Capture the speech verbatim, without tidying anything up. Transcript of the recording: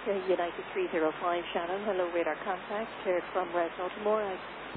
uh, United three zero five Shannon. Hello, radar contact uh, from Red Baltimore. I